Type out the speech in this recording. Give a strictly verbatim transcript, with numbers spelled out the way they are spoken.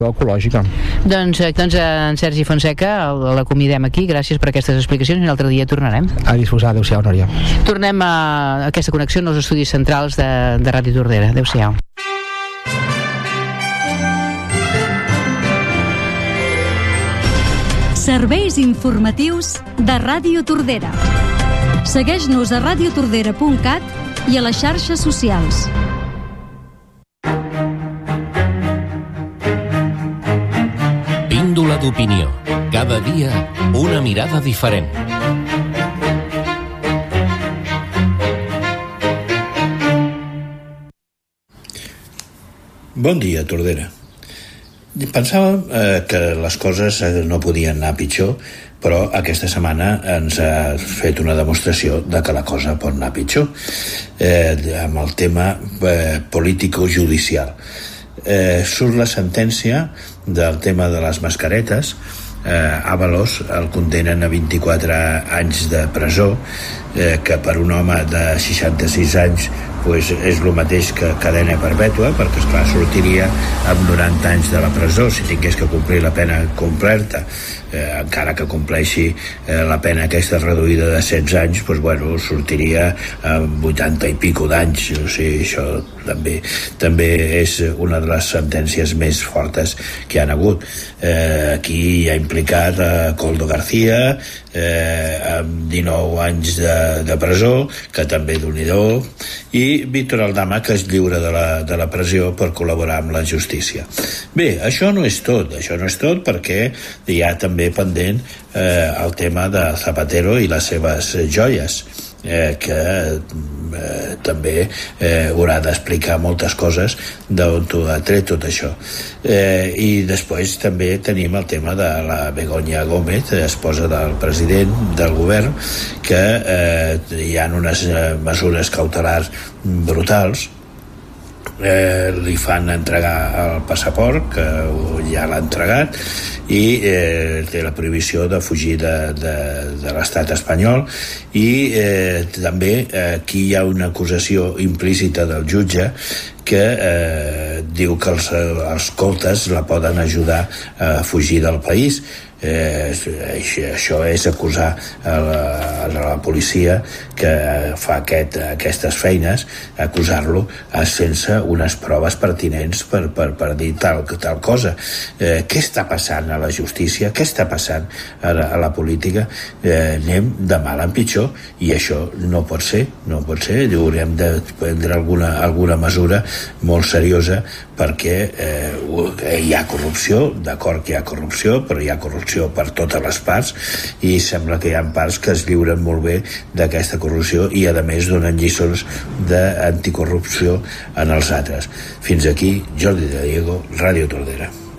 ecològica. Doncs, doncs en Sergi Fonseca l'acomiadem aquí, gràcies per aquestes explicacions i un altre dia tornarem. A disposar, adeu-siau, Núria. Tornem a aquesta connexió als estudis centrals de, de Ràdio Tordera. Adeu-siau. Serveis informatius de Ràdio Tordera. Segueix-nos a radiotordera punt cat i a les xarxes socials. Píndola d'opinió. Cada dia una mirada diferent. Bon dia, Tordera. Pensàvem eh, que les coses no podien anar pitjor, però aquesta setmana ens ha fet una demostració de que la cosa pot anar pitjor, eh, amb el tema eh, político-judicial. Eh, surt la sentència del tema de les mascaretes. eh, Ábalos el condenen a vint-i-quatre anys de presó, eh, que per un home de seixanta-sis anys pues, és el mateix que cadena perpètua, perquè esclar sortiria amb noranta anys de la presó si tingués que complir la pena completa, eh, encara que compleixi eh, la pena aquesta reduïda de setze anys, pues, bueno, sortiria amb vuitanta i pico d'anys. O sigui, això també també és una de les sentències més fortes que hi ha hagut. Eh, aquí hi ha implicat a Koldo García, eh, amb dinou anys de, de presó, que també d'unidor, i Víctor Aldama, que es lliura de la, de la pressió per col·laborar amb la justícia. Bé, això no és tot, això no és tot perquè hi ha també pendent eh, el tema de Zapatero i les seves joies, eh, que eh, també eh, haurà d'explicar moltes coses d'on t'ho ha tret tot això. Eh, i després també tenim el tema de la Begoña Gómez, esposa del president del govern, que eh, hi ha unes eh, mesures cautelars brutals. Eh, li fan entregar el passaport, que ja l'ha entregat, i eh, té la prohibició de fugir de, de, de l'estat espanyol, i eh, també eh, aquí hi ha una acusació implícita del jutge que eh, diu que els, els coltes la poden ajudar a fugir del país. Eh, això és acusar a la, a la policia que fa aquest, aquestes feines, acusar-lo sense unes proves pertinents per, per, per dir tal, tal cosa. Eh, què està passant a la justícia? Què està passant a la, a la política? Eh, anem de mal en pitjor, i això no pot ser, no pot ser. Haurem de prendre alguna, alguna mesura molt seriosa, perquè eh, hi ha corrupció, d'acord que hi ha corrupció, però hi ha corrupció per totes les parts, i sembla que hi ha parts que es lliuren molt bé d'aquesta corrupció i a més donen lliçons d'anticorrupció en els altres. Fins aquí, Jordi de Diego, Ràdio Tordera.